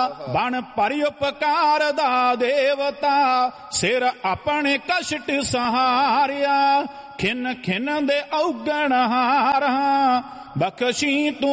ਬਣ ਭਰੀ ਉਪਕਾਰ ਦਾ ਦੇਵਤਾ, ਸਿਰ ਆਪਣੇ ਕਸ਼ਟ ਸਹਾਰਿਆ, ਖਿਨ ਖਿਨ ਦੇ ਔਗਣ ਹਾਰਾਂ, ਬਖਸ਼ੀ ਤੂੰ